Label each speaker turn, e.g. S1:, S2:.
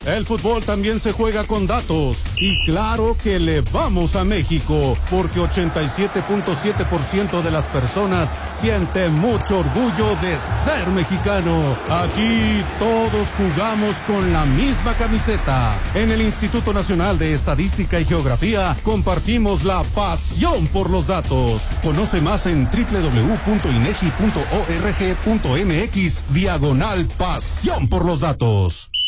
S1: El fútbol también se juega con datos. Y claro que le vamos a México, porque 87.7% de las personas siente mucho orgullo de ser mexicano. Aquí todos jugamos con la misma camiseta. En el Instituto Nacional de Estadística y Geografía compartimos la pasión por los datos. Conoce más en www.inegi.org.mx/pasión por los datos.